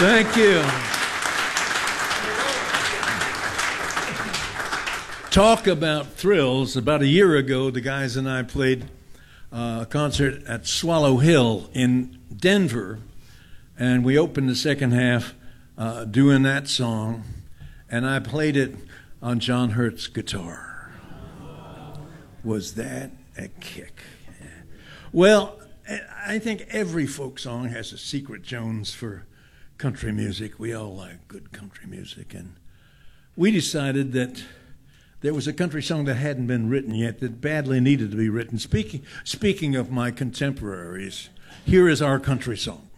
Thank you. Talk about thrills. About a year ago, the guys and I played a concert at Swallow Hill in Denver, and we opened the second half doing that song, and I played it on John Hurt's guitar. Was that a kick? Well, I think every folk song has a secret Jones for country music. We all like good country music, and we decided that there was a country song that hadn't been written yet that badly needed to be written. Speaking of my contemporaries, here is our country song.